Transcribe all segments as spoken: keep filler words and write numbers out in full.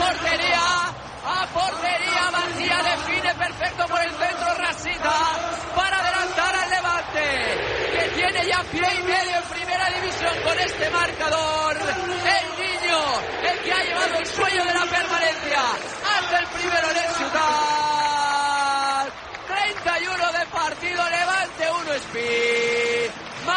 portería, a portería, García define perfecto por el centro, Rasita, para adelantar al Levante, que tiene ya pie y medio en primera división con este marcador. El niño, el que ha llevado el sueño de la permanencia, hace el primero en el Ciudad. treinta y uno de partido, Levante uno, Speed,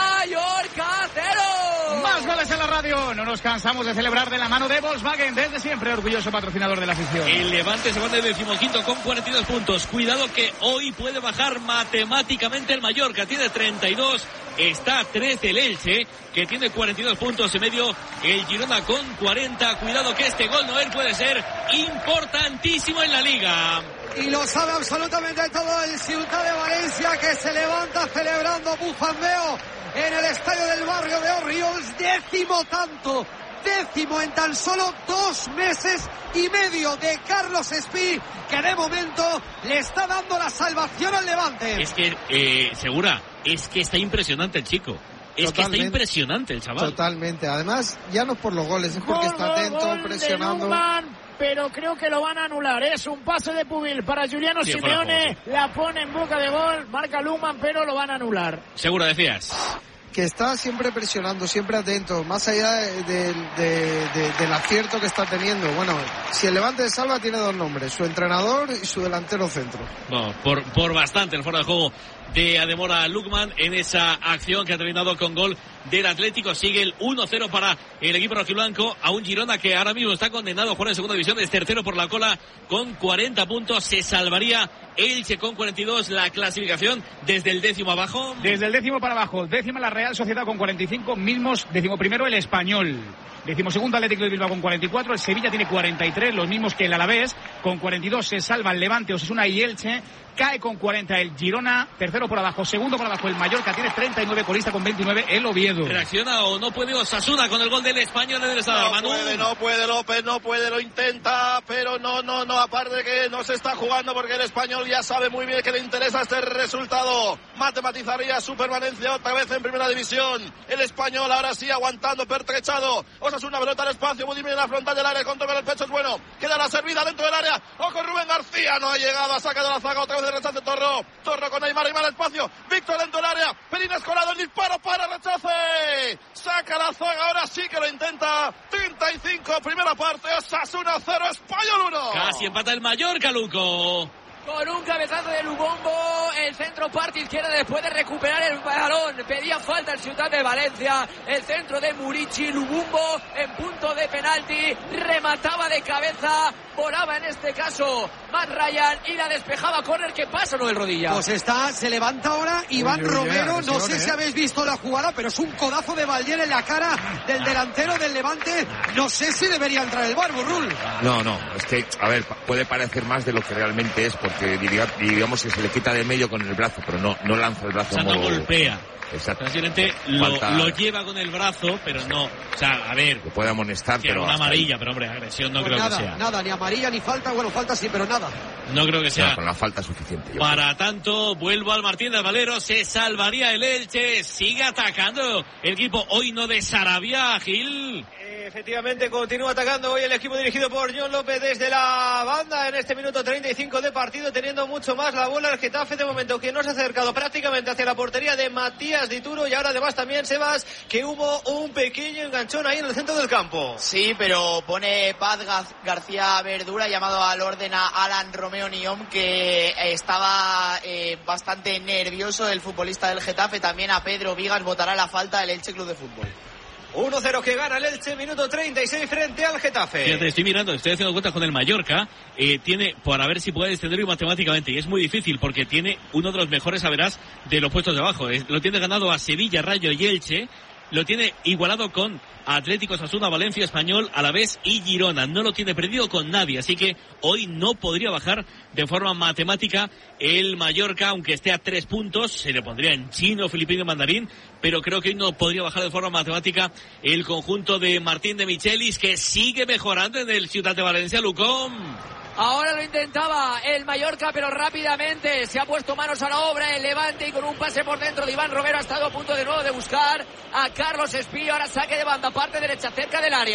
Mallorca cero. Más goles en la radio, no nos cansamos de celebrar de la mano de Volkswagen, desde siempre orgulloso patrocinador de la afición. El Levante se va de decimoquinto con cuarenta y dos puntos. Cuidado que hoy puede bajar matemáticamente el Mallorca, tiene treinta y dos. Está trece el Elche, que tiene cuarenta y dos puntos y medio. El Girona con cuarenta. Cuidado que este gol Noel puede ser importantísimo en la Liga. Y lo sabe absolutamente todo el Ciutat de Valencia, que se levanta celebrando bufandeo en el estadio del barrio de Orriols. Décimo tanto, décimo en tan solo dos meses y medio de Carlos Espí, que de momento le está dando la salvación al Levante. Es que, eh, Segura, es que está impresionante el chico. Es Totalmente. que está impresionante el chaval. Totalmente. Además, ya no es por los goles, es porque gol, está atento, gol presionando. Pero creo que lo van a anular. Es un pase de Pubil para Giuliano sí, Simeone. La pone en boca de gol. Marca Lukman, pero lo van a anular. Seguro, decías. Que está siempre presionando, siempre atento, más allá de, de, de, de, del acierto que está teniendo. Bueno, si el Levante de salva tiene dos nombres, su entrenador y su delantero centro. No, por, por bastante el fuera de juego de Ademora Lukman en esa acción que ha terminado con gol del Atlético. Sigue el uno cero para el equipo rojiblanco, a un Girona que ahora mismo está condenado a jugar en segunda división, es tercero por la cola con cuarenta puntos. Se salvaría Elche con cuarenta y dos. La clasificación desde el décimo abajo. Desde el décimo para abajo, décima la Real Sociedad con cuarenta y cinco, mismos, décimo primero el Español. Decimosegundo Atlético de Bilbao con cuarenta y cuatro, el Sevilla tiene cuarenta y tres, los mismos que el Alavés, con cuarenta y dos se salva el Levante, Osasuna y Elche, cae con cuarenta el Girona, tercero por abajo, segundo por abajo el Mallorca, tiene treinta y nueve, colista con veintinueve el Oviedo. ¿Reacciona o no puede Osasuna con el gol del Español en el Estado? No puede, no puede López, no puede, lo intenta, pero no, no, no, aparte que no se está jugando porque el Español ya sabe muy bien que le interesa este resultado. Matematizaría su permanencia otra vez en primera división. El Español ahora sí aguantando, pertrechado. Osasuna, pelota al espacio, Budimir en la frontal del área, control con el pecho es bueno. Queda la servida dentro del área. Ojo, Rubén García no ha llegado, ha sacado la zaga otra vez de rechace Torro. Torro con Neymar, Neymar al espacio. Víctor dentro del área. Pelín Escolado, el disparo para rechace. Saca la zaga, ahora sí que lo intenta. treinta y cinco, primera parte. Osasuna cero, Español uno. Casi empata el Mallorca, Luco. Con un cabezazo de Lubombo, el centro parte izquierda después de recuperar el balón. Pedía falta el Ciutat de Valencia. El centro de Murici, Lubombo en punto de penalti. Remataba de cabeza. Volaba en este caso Matt Ryan y la despejaba. Corner, que pasa, no del rodilla. Pues está, se levanta ahora Iván uy, uy, Romero. No sé eh. si habéis visto la jugada, pero es un codazo de Valdier en la cara del delantero del Levante. No sé si debería entrar el bar, Burrul. No, no, es que, a ver, puede parecer más de lo que realmente es, porque que digamos que se le quita de medio con el brazo, pero no no lanza el brazo. O sea, no modo... golpea. Exacto. Prácticamente lo, lo lleva con el brazo, pero no. O sea, a ver. Lo puede amonestar, pero. Una amarilla, ahí. Pero hombre, agresión no pues creo nada, que sea. Nada, ni amarilla ni falta. Bueno, falta sí, pero nada. No creo que sea. No, con la falta suficiente. Para creo. Tanto, vuelvo al Martín del Valero. Se salvaría el Elche. Sigue atacando el equipo hoy no de Sarabia, Gil. Efectivamente, continúa atacando hoy el equipo dirigido por John López desde la banda en este minuto treinta y cinco de partido, teniendo mucho más la bola el Getafe de momento, que no se ha acercado prácticamente hacia la portería de Matías Dituro, y ahora además también, Sebas, que hubo un pequeño enganchón ahí en el centro del campo. Sí, pero pone Paz García Verdura, llamado al orden a Alan Romeo Niom, que estaba eh, bastante nervioso el futbolista del Getafe. También a Pedro Vigas botará la falta del Elche Club de Fútbol. uno cero que gana el Elche, minuto treinta y seis frente al Getafe. Fíjate, estoy mirando, estoy haciendo cuentas con el Mallorca. Eh, tiene, para ver si puede descenderlo matemáticamente, y es muy difícil porque tiene uno de los mejores averás de los puestos de abajo. Es, lo tiene ganado a Sevilla, Rayo y Elche. Lo tiene igualado con Atlético, Osasuna, Valencia, Español, Alavés y Girona. No lo tiene perdido con nadie, así que hoy no podría bajar de forma matemática el Mallorca, aunque esté a tres puntos. Se le pondría en chino, filipino, mandarín, pero creo que hoy no podría bajar de forma matemática el conjunto de Martín de Michelis, que sigue mejorando en el Ciutat de Valencia, Lucón. Ahora lo intentaba el Mallorca, pero rápidamente se ha puesto manos a la obra el Levante, y con un pase por dentro de Iván Romero ha estado a punto de nuevo de buscar a Carlos Espí. Ahora saque de banda, parte derecha, cerca del área.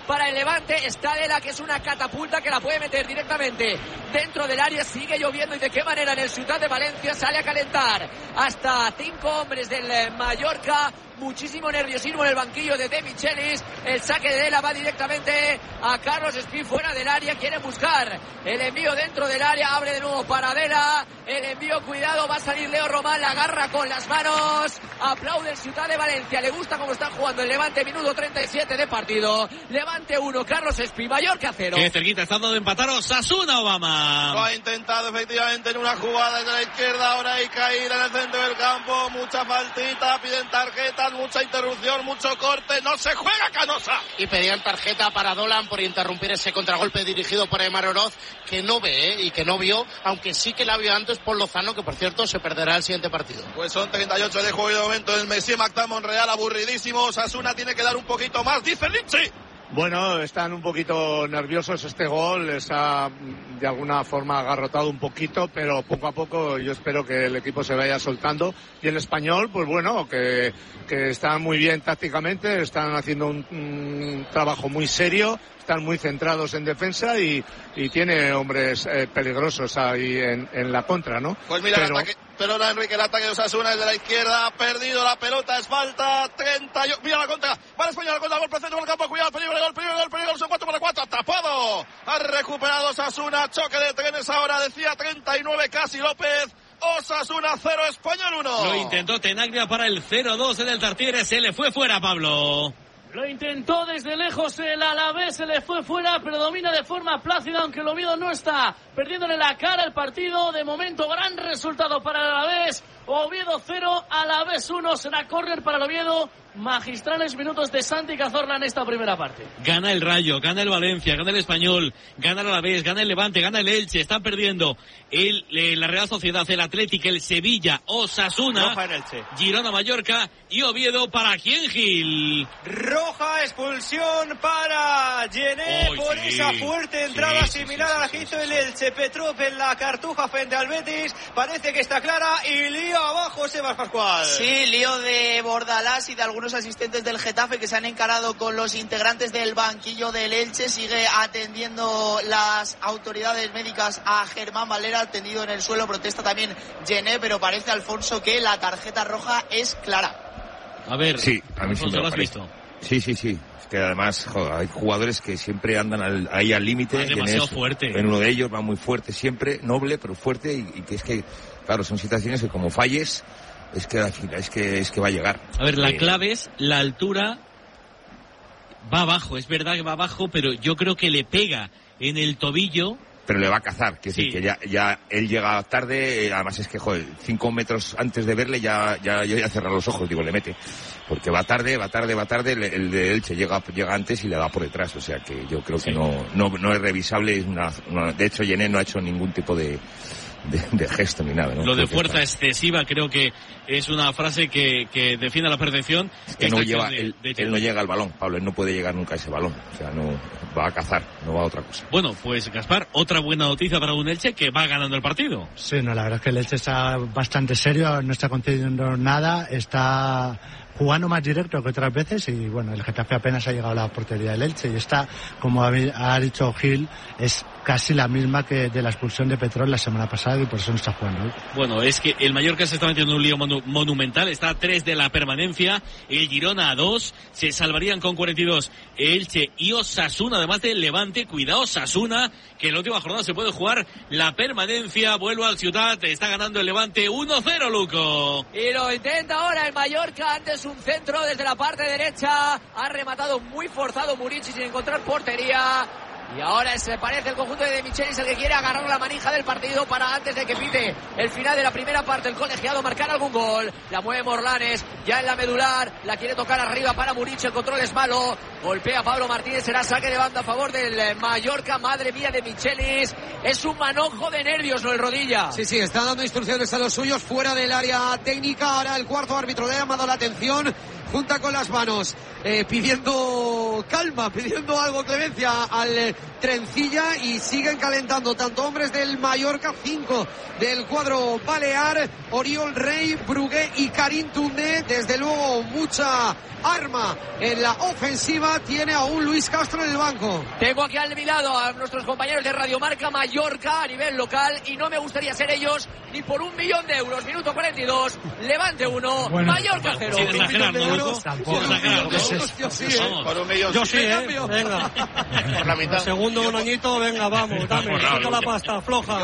para el Levante. Está Lela, que es una catapulta que la puede meter directamente dentro del área. Sigue lloviendo y de qué manera en el Ciutat de Valencia. Sale a calentar hasta cinco hombres del Mallorca. Muchísimo nerviosismo en el banquillo de De Michelis. El saque de Lela va directamente a Carlos Espí fuera del área. Quiere buscar el envío dentro del área. Abre de nuevo para Lela. El envío, cuidado, va a salir Leo Román. La agarra con las manos. Aplaude el Ciutat de Valencia. Le gusta cómo está jugando el Levante. Minuto treinta y siete de partido. Levante uno, Carlos Espí. Mallorca cero. Qué cerquita está dando de empatar Osasuna, Obama. Lo ha intentado efectivamente en una jugada desde la izquierda. Ahora hay caída en el centro del campo. Mucha faltita. Piden tarjeta. Mucha interrupción, mucho corte, no se juega Canosa. Y pedían tarjeta para Dolan por interrumpir ese contragolpe dirigido por Aimar Oroz, que no ve ¿eh? y que no vio, aunque sí que la vio antes por Lozano, que por cierto se perderá el siguiente partido. Pues son treinta y ocho de juego y de momento el Messi Mactan Monreal aburridísimo. Osasuna tiene que dar un poquito más, dice Lindsay. Bueno, están un poquito nerviosos. Este gol les ha de alguna forma agarrotado un poquito, pero poco a poco yo espero que el equipo se vaya soltando. Y el Español, pues bueno, que, que están muy bien tácticamente, están haciendo un, un trabajo muy serio, están muy centrados en defensa y, y tiene hombres eh, peligrosos ahí en, en la contra, ¿no? Pues mira, pero... el ataque, pero ahora Enrique, el ataque de Osasuna desde la izquierda, ha perdido la pelota, es falta, treinta y ocho, mira la contra, va el Español, la contra, golpe centro del campo, cuidado, peligro, gol, peligro, gol, peligro, son cuatro para cuatro, tapado, ha recuperado Osasuna, choque de trenes ahora, decía treinta y nueve casi López. Osasuna cero, Español uno. Lo intentó Tenaglia para el cero dos en el Tartiere, se le fue fuera, Pablo. Lo intentó desde lejos el Alavés, se le fue fuera, pero domina de forma plácida, aunque el Oviedo no está perdiéndole la cara al partido. De momento, gran resultado para el Alavés. Oviedo cero, Alavés uno, será córner para el Oviedo. Magistrales minutos de Santi Cazorla en esta primera parte. Gana el Rayo, gana el Valencia, gana el Español, gana el Alavés, gana el Levante, gana el Elche. Están perdiendo el, el, la Real Sociedad, el Atlético, el Sevilla, Osasuna, Roja en Elche, Girona, Mallorca y Oviedo. ¿Para quién, Gil? Roja, expulsión para Gené oh, por sí, esa fuerte entrada sí, similar sí, sí, a la que hizo el Elche. Petrov en la Cartuja frente al Betis. Parece que está clara y lío abajo, Sebas Pascual. Sí, lío de Bordalás y de algunos asistentes del Getafe que se han encarado con los integrantes del banquillo del Elche. Sigue atendiendo las autoridades médicas a Germán Valera, tendido en el suelo. Protesta también Gené, pero parece, Alfonso, que la tarjeta roja es clara. A ver, sí, a mí sí me lo has visto. Sí, sí, sí. Es que además, joder, hay jugadores que siempre andan al, ahí al límite. Demasiado es, fuerte. En uno de ellos va muy fuerte siempre, noble, pero fuerte, y, y que es que, claro, son situaciones que como falles, es que es que es que va a llegar. A ver, la eh, clave es la altura. Va abajo, es verdad que va abajo, pero yo creo que le pega en el tobillo. Pero le va a cazar, que, sí. es decir, que ya, ya él llega tarde, además es que, joder, cinco metros antes de verle ya, ya, yo ya cerrar los ojos, digo, le mete. Porque va tarde, va tarde, va tarde, el, el de Elche llega, llega antes y le va por detrás, o sea que yo creo sí. que no, no, no es revisable, es una, una, de hecho Gené no ha hecho ningún tipo de, de, de gesto ni nada, ¿no? Lo de creo fuerza está... excesiva creo que es una frase que, que define a la perfección. Es que no lleva, de, él, de él no llega al balón, Pablo, él no puede llegar nunca a ese balón, o sea, no va a cazar, no va a otra cosa. Bueno, pues Gaspar, otra buena noticia para un Elche que va ganando el partido. Sí, no, la verdad es que el Elche está bastante serio, no está concediendo nada, está jugando más directo que otras veces y bueno, el Getafe apenas ha llegado a la portería del Elche y está, como ha dicho Gil, es casi la misma que de la expulsión de Petrol la semana pasada y por eso no está jugando hoy. Bueno, es que el Mallorca se está metiendo en un lío monu- monumental, está a tres de la permanencia, el Girona a dos, se salvarían con cuarenta y dos Elche y Osasuna, además del Levante. Cuidado Osasuna, que en la última jornada se puede jugar la permanencia. Vuelvo al Ciutat, está ganando el Levante uno cero, Luco. Y lo intenta ahora el Mallorca, antes un centro desde la parte derecha, ha rematado muy forzado Murici sin encontrar portería. Y ahora se parece el conjunto de De Michelis el que quiere agarrar la manija del partido para antes de que pite el final de la primera parte el colegiado marcar algún gol. La mueve Morlanes, ya en la medular, la quiere tocar arriba para Murici, el control es malo. Golpea Pablo Martínez, será saque de banda a favor del Mallorca. Madre mía, De Michelis, es un manojo de nervios, ¿no, el Rodilla? Sí, sí, está dando instrucciones a los suyos fuera del área técnica. Ahora el cuarto árbitro le ha llamado la atención, junta con las manos, eh, pidiendo pidiendo calma, pidiendo algo, clemencia al eh, Trencilla, y siguen calentando tanto hombres del Mallorca, cinco del cuadro balear, Oriol Rey, Brugué y Karim Tourné. Desde luego mucha arma en la ofensiva tiene aún Luis Castro en el banco. Tengo aquí al mi lado a nuestros compañeros de Radiomarca Mallorca a nivel local, y no me gustaría ser ellos ni por un millón de euros. Minuto cuarenta y dos, Levante uno, bueno, Mallorca cero. Sin exagerar, ¿no, Luco? Tampoco. Sin exagerar, ¿no? Yo sí, ¿eh? Por un millón. Yo sí, ¿eh? Venga. Por la mitad. Segundo un añito, venga, vamos, dame, saca la pasta, floja.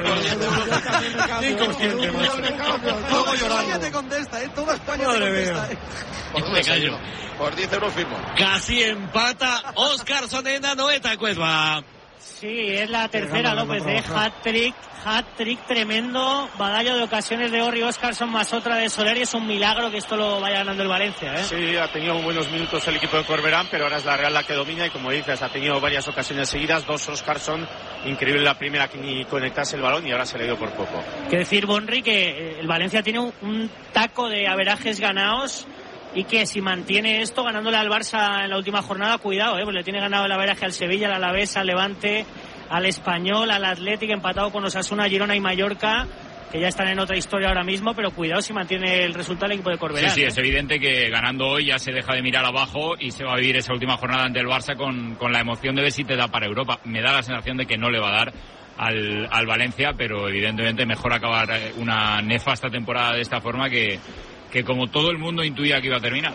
Inconsciente, macho. Toda España te contesta, ¿eh? Toda España te contesta, ¿eh? Por, Me callo. por diez euros firmo. Casi empata Óscar Sonena, Noeta Cuezba. Sí, es la tercera, López, ¿eh? Hat-trick, hat-trick tremendo. Badallo de ocasiones de Orri Óscarson más otra de Soler, y es un milagro que esto lo vaya ganando el Valencia, ¿eh? Sí, ha tenido buenos minutos el equipo de Corberán, pero ahora es la Real la que domina, y como dices, ha tenido varias ocasiones seguidas, dos Óscarson, increíble la primera que ni conectase el balón, y ahora se le dio por poco. Que decir, Bonri, que el Valencia tiene un, un taco de averajes ganados, y que si mantiene esto ganándole al Barça en la última jornada, cuidado, ¿eh? Pues le tiene ganado el averaje al Sevilla, al Alavés, al Levante, al Español, al Athletic, empatado con Osasuna, Girona y Mallorca, que ya están en otra historia ahora mismo, pero cuidado si mantiene el resultado el equipo de Corberán. Sí, sí, ¿eh? es evidente que ganando hoy ya se deja de mirar abajo y se va a vivir esa última jornada ante el Barça con, con la emoción de ver si te da para Europa. Me da la sensación de que no le va a dar al, al Valencia, pero evidentemente mejor acabar una nefasta temporada de esta forma que que como todo el mundo intuía que iba a terminar.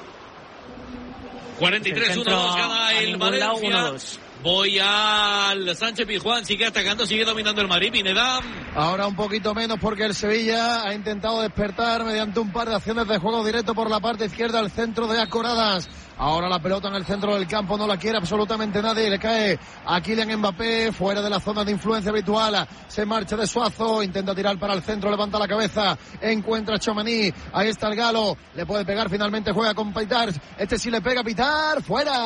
cuarenta y tres uno dos gana el Valencia. Voy al Sánchez Pizjuán, sigue atacando, sigue dominando el Madrid. Pineda. Ahora un poquito menos porque el Sevilla ha intentado despertar mediante un par de acciones de juego directo por la parte izquierda al centro de Acoradas. Ahora la pelota en el centro del campo, no la quiere absolutamente nadie, le cae a Kylian Mbappé, fuera de la zona de influencia habitual, se marcha de Suazo, intenta tirar para el centro, levanta la cabeza, encuentra a Tchouaméni, ahí está el Galo, le puede pegar, finalmente juega con Pitar, este sí le pega, Pitar,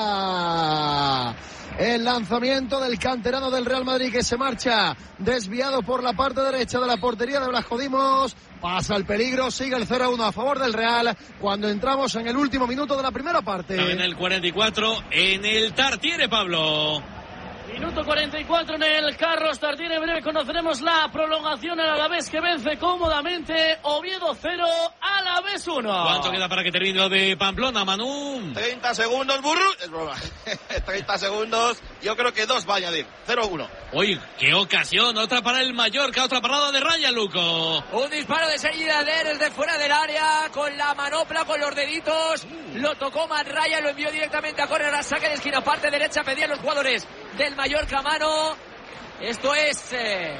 fuera. El lanzamiento del canterano del Real Madrid que se marcha desviado por la parte derecha de la portería de Blas Dimos. Pasa el peligro, sigue el cero a uno a favor del Real cuando entramos en el último minuto de la primera parte. En el cuarenta y cuatro, en el Tartiere, Pablo. Minuto cuarenta y cuatro en el Carlos Tartiere. En breve conoceremos la prolongación. El Alavés que vence cómodamente. Oviedo cero, Alavés uno. ¿Cuánto queda para que termine lo de Pamplona, Manu? treinta segundos, burro. Es broma. treinta segundos. Yo creo que dos va a añadir. cero uno. Uy, qué ocasión. Otra para el Mallorca, otra parada de raya, Luco. Un disparo de seguida desde fuera del área con la manopla, con los deditos. Lo tocó Manraya, lo envió directamente a córner, a saque de esquina, parte derecha. Pedían los jugadores del Mallorca mano. Esto es eh,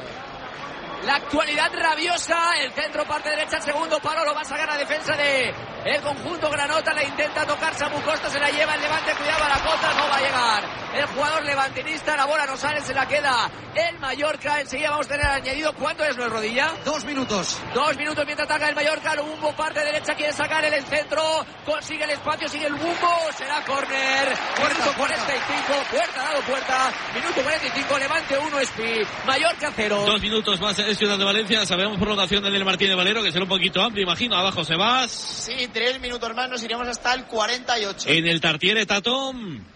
la actualidad rabiosa. El centro, parte derecha, el segundo palo lo va a sacar a defensa de el conjunto granota. La intenta tocar Samu Costa, se la lleva el Levante, cuidado a la contra, no va a llegar el jugador levantinista, la bola no sale, se la queda el Mallorca. Enseguida vamos a tener añadido, ¿cuánto es, no es Rodilla? Dos minutos. Dos minutos mientras ataca el Mallorca. Lumumbo, parte derecha, quiere sacar el centro, consigue el espacio, sigue el Lumumbo, será córner. Minuto cuarenta y cinco, puerta, dado puerta. Minuto cuarenta y cinco, Levante uno, Espi, Mallorca cero. Dos minutos más en Ciudad de Valencia. Sabemos prolongación del Martínez Valero, que será un poquito amplio, imagino. Abajo se va. Sí, tres minutos más, nos iremos hasta el cuarenta y ocho. En el Tartiere, Tatón.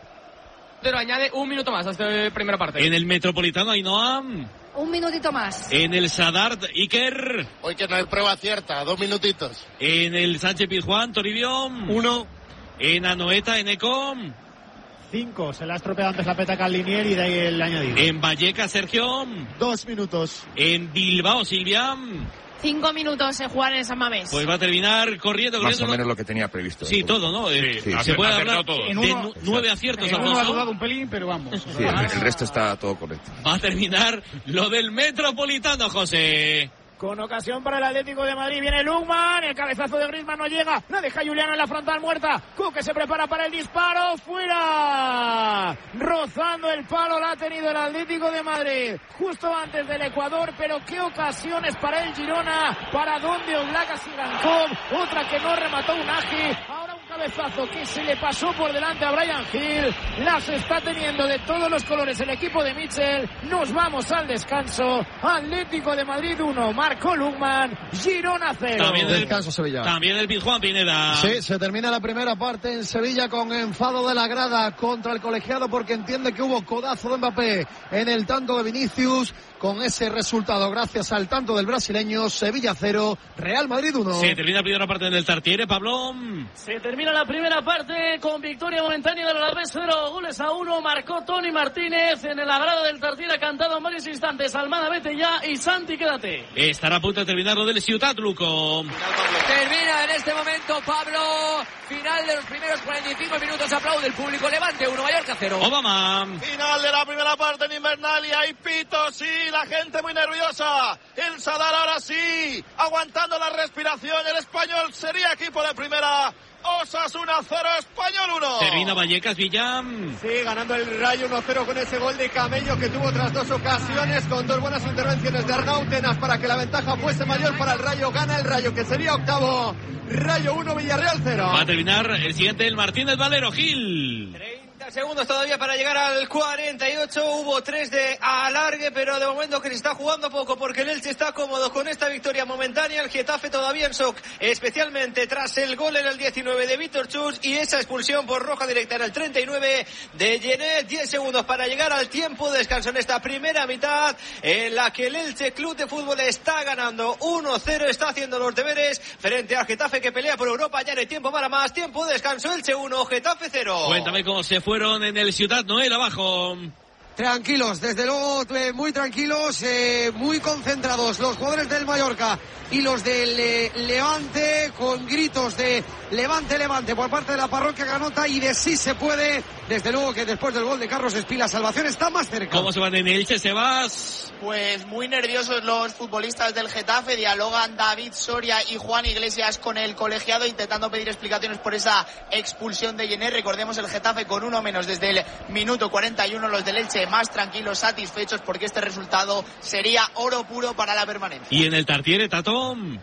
Pero añade un minuto más a esta primera parte. En el Metropolitano, Ainhoa. Un minutito más. En el Sadart, Iker. Hoy que no hay prueba cierta, dos minutitos. En el Sánchez Pizjuán, Toribio. Uno. En Anoeta, Enecom. Cinco. Se le ha estropeado antes la peta Linier y de ahí el añadido. En Vallecas, Sergio. Dos minutos. En Bilbao, Silvia. Cinco minutos en jugar en San Mamés. Pues va a terminar corriendo, corriendo. Más o menos lo que tenía previsto. Sí, todo, ¿no? Sí, sí, se sí, puede sí, hablar todo. de uno, nueve aciertos. En uno ha dudado un pelín, pero vamos. Sí, el, el resto está todo correcto. Va a terminar lo del Metropolitano, José. Con ocasión para el Atlético de Madrid viene Lungman, el cabezazo de Griezmann no llega, la deja Juliano en la frontal muerta, Coque se prepara para el disparo, fuera, rozando el palo la ha tenido el Atlético de Madrid, justo antes del Ecuador, pero qué ocasiones para el Girona, para donde Oblak Sigankov, otra que no remató Unagi, ahora un Cabezazo que se le pasó por delante a Brian Hill. Las está teniendo de todos los colores el equipo de Mitchell. Nos vamos al descanso. Atlético de Madrid uno, marcó Lukman. Girona cero. También el, descanso Sevilla. También el Pizjuán, Pineda. Sí, se termina la primera parte en Sevilla con enfado de la grada contra el colegiado porque entiende que hubo codazo de Mbappé en el tanto de Vinicius. Con ese resultado, gracias al tanto del brasileño, Sevilla cero, Real Madrid uno. Se termina la primera parte del Tartiere, Pablo. Se termina la primera parte con victoria momentánea del Alavés, cero goles a uno. Marcó Tony Martínez en el agrado del Tartiere, ha cantado en varios instantes. Almada, vete ya, y Santi, quédate. Estará a punto de terminar lo del Ciutat, Luco. Termina en este momento, Pablo. Final de los primeros cuarenta y cinco minutos. Aplaude el público. Levante uno, Mallorca cero. Obama. Final de la primera parte en Invernal y hay pitos, sí, la gente muy nerviosa. El Sadar ahora sí, aguantando la respiración. El Español sería equipo de primera. Osasuna cero, Español uno. Termina Vallecas, Villam. Sí, ganando el Rayo uno cero con ese gol de Camello que tuvo otras dos ocasiones, con dos buenas intervenciones de Arnau Tenas para que la ventaja fuese mayor para el Rayo. Gana el Rayo, que sería octavo. Rayo uno, Villarreal cero. Va a terminar el siguiente, el Martínez Valero, Gil. treinta segundos todavía para llegar al cuarenta y ocho. Hubo tres de alargue, pero de momento que se está jugando poco porque el Elche está cómodo con esta victoria momentánea. El Getafe todavía en shock, especialmente tras el gol en el diecinueve de Víctor Chus y esa expulsión por roja directa en el treinta y nueve de Genet. diez segundos para llegar al tiempo de descanso en esta primera mitad en la que el Elche Club de Fútbol está ganando uno cero, está haciendo los deberes frente al Getafe que pelea por Europa. Ya no hay tiempo para más. Tiempo de descanso, Elche uno, Getafe cero. Cuéntame cómo se fueron en el Ciutat, Noel, abajo. Tranquilos, desde luego eh, muy tranquilos, eh, muy concentrados los jugadores del Mallorca y los del eh, Levante, con gritos de Levante, Levante por parte de la parroquia Ganota y de sí se puede. Desde luego que después del gol de Carlos Espí la salvación está más cerca. ¿Cómo se van en Elche, Sebas? Pues muy nerviosos los futbolistas del Getafe. Dialogan David Soria y Juan Iglesias con el colegiado intentando pedir explicaciones por esa expulsión de Gené. Recordemos el Getafe con uno menos desde el minuto cuarenta y uno. Los del Elche más tranquilos, satisfechos porque este resultado sería oro puro para la permanencia. Y en el Tartiere, Tatón.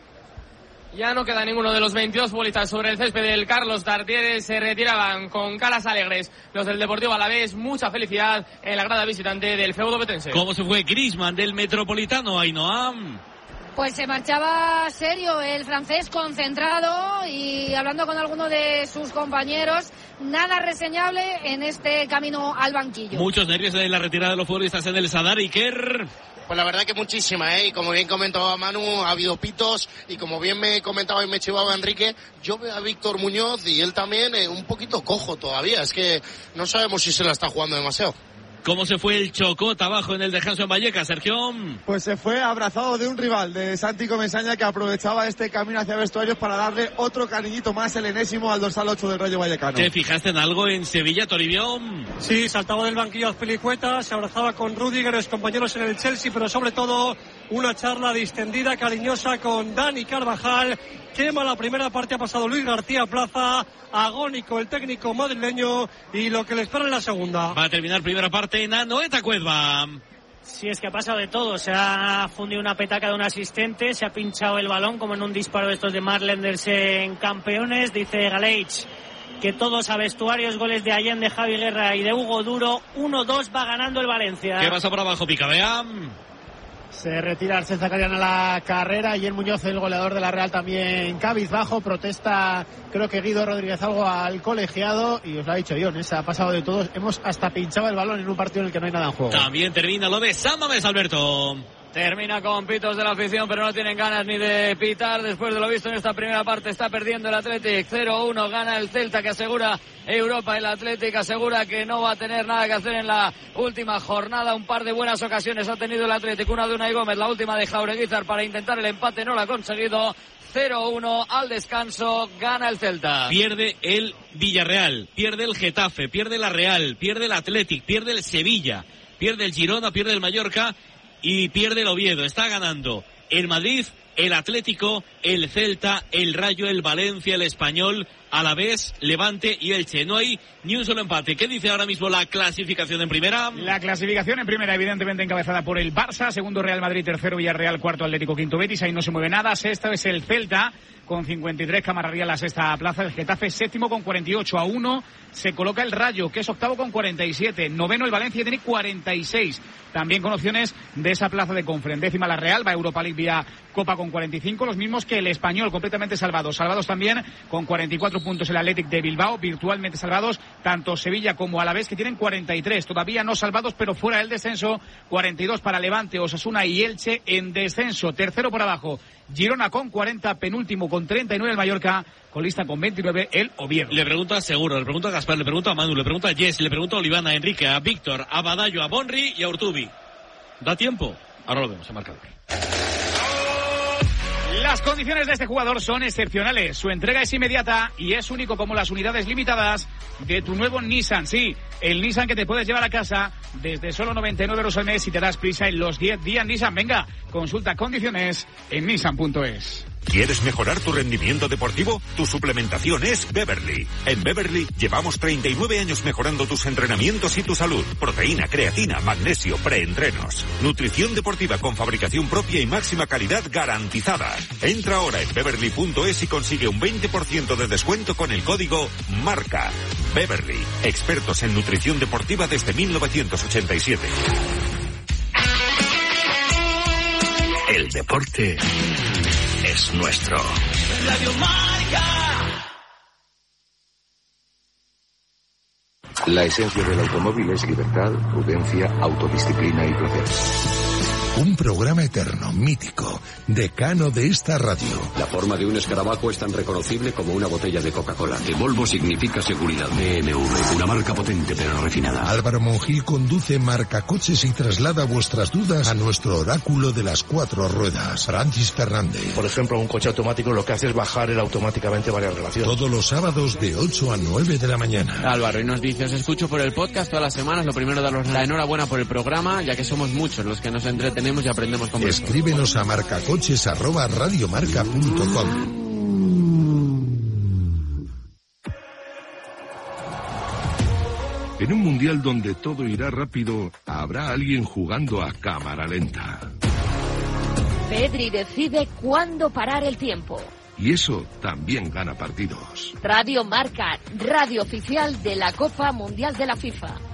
Ya no queda ninguno de los veintidós futbolistas sobre el césped del Carlos Tartiere. Se retiraban con caras alegres los del Deportivo Alavés. Mucha felicidad en la grada visitante del feudo betense. ¿Cómo se fue Griezmann del Metropolitano, Ainhoa? Pues se marchaba serio el francés, concentrado y hablando con alguno de sus compañeros. Nada reseñable en este camino al banquillo. Muchos nervios de la retirada de los futbolistas en el Sadar. Iker. Pues la verdad que muchísima, ¿eh? Y como bien comentaba Manu, ha habido pitos y como bien me comentaba y me chivaba Enrique, yo veo a Víctor Muñoz y él también eh, un poquito cojo todavía. Es que no sabemos si se la está jugando demasiado. ¿Cómo se fue el Chocot abajo en el descanso en Vallecas, Sergio? Pues se fue abrazado de un rival, de Santi Comesaña, que aprovechaba este camino hacia vestuarios para darle otro cariñito más, el enésimo, al dorsal ocho del Rayo Vallecano. ¿Te fijaste en algo en Sevilla, Toribio? Sí, saltaba del banquillo Azpilicueta, se abrazaba con Rudiger, los compañeros en el Chelsea, pero sobre todo una charla distendida, cariñosa con Dani Carvajal. Quema la primera parte, ha pasado Luis García Plaza, agónico el técnico madrileño y lo que le espera en la segunda. Va a terminar primera parte en Anoeta Cuezba. Sí, es que ha pasado de todo. Se ha fundido una petaca de un asistente, se ha pinchado el balón como en un disparo de estos de Marlenders en Campeones. Dice Galeich que todos a vestuarios, goles de Allende, Javi Guerra y de Hugo Duro. uno dos va ganando el Valencia. ¿Qué pasa por abajo, Picabea? Se retira Arcel Zacarian a la carrera y el Muñoz, el goleador de la Real, también cabizbajo. Protesta, creo que Guido Rodríguez algo al colegiado y os lo ha dicho Ion, se ha pasado de todos. Hemos hasta pinchado el balón en un partido en el que no hay nada en juego. También termina lo de San Mamés, Alberto. Termina con pitos de la afición, pero no tienen ganas ni de pitar. Después de lo visto en esta primera parte, está perdiendo el Athletic cero uno. Gana el Celta, que asegura Europa. El Athletic asegura que no va a tener nada que hacer en la última jornada. Un par de buenas ocasiones ha tenido el Athletic. Una de Unai Gómez, la última de Jaureguizar para intentar el empate. No lo ha conseguido. cero uno al descanso. Gana el Celta. Pierde el Villarreal, pierde el Getafe, pierde la Real, pierde el Athletic, pierde el Sevilla, pierde el Girona, pierde el Mallorca y pierde el Oviedo. Está ganando el Madrid, el Atlético, el Celta, el Rayo, el Valencia, el Español Alavés, Levante y Elche. No hay ni un solo empate. ¿Qué dice ahora mismo la clasificación en primera? La clasificación en primera, evidentemente encabezada por el Barça, segundo Real Madrid, tercero Villarreal, cuarto Atlético, quinto Betis, ahí no se mueve nada. Sexta es el Celta con cincuenta y tres, que amarraría la sexta plaza. El Getafe séptimo con cuarenta y ocho, a uno se coloca el Rayo, que es octavo con cuarenta y siete. Noveno el Valencia, tiene cuarenta y seis, también con opciones de esa plaza de Conference. Décima la Real, va a Europa League vía Copa con cuarenta y cinco, los mismos que el Español, completamente salvados. Salvados también con cuarenta y cuatro puntos el Athletic de Bilbao, virtualmente salvados tanto Sevilla como Alavés, que tienen cuarenta y tres, todavía no salvados, pero fuera del descenso. Cuarenta y dos para Levante, Osasuna y Elche en descenso. Tercero por abajo Girona con cuarenta, penúltimo con treinta y nueve el Mallorca, colista con veintinueve el Oviedo. Le pregunto a Seguro, le pregunto a Gaspar, le pregunto a Manu, le pregunto a Jess, le pregunto a Olivana, a Enrique, a Víctor, a Badallo, a Bonri y a Urtubi. ¿Da tiempo? Ahora lo vemos, a marcador. Las condiciones de este jugador son excepcionales. Su entrega es inmediata y es único como las unidades limitadas de tu nuevo Nissan. Sí, el Nissan que te puedes llevar a casa desde solo noventa y nueve euros al mes si te das prisa en los diez días Nissan. Venga, consulta condiciones en nissan punto es. ¿Quieres mejorar tu rendimiento deportivo? Tu suplementación es Beverly. En Beverly llevamos treinta y nueve años mejorando tus entrenamientos y tu salud. Proteína, creatina, magnesio, preentrenos. Nutrición deportiva con fabricación propia y máxima calidad garantizada. Entra ahora en beverly punto es y consigue un veinte por ciento de descuento con el código MARCA. Beverly, expertos en nutrición deportiva desde mil novecientos ochenta y siete. El deporte es nuestro. Radio Marca. La esencia del automóvil es libertad, prudencia, autodisciplina y placer. Un programa eterno, mítico, decano de esta radio. La forma de un escarabajo es tan reconocible como una botella de Coca-Cola. Que Volvo significa seguridad. B M W, una marca potente pero refinada. Álvaro Monjil conduce Marcacoches y traslada vuestras dudas a nuestro oráculo de las cuatro ruedas, Francis Fernández. Por ejemplo, un coche automático lo que hace es bajar él automáticamente varias relaciones. Todos los sábados de ocho a nueve de la mañana. Álvaro, y nos dice, os escucho por el podcast todas las semanas. Lo primero, daros la enhorabuena por el programa, ya que somos muchos los que nos entretenemos y aprendemos con vosotros. Escríbenos a marcacoches arroba radiomarca punto com. En un mundial donde todo irá rápido, habrá alguien jugando a cámara lenta. Pedri decide cuándo parar el tiempo. Y eso también gana partidos. Radio Marca, radio oficial de la Copa Mundial de la FIFA.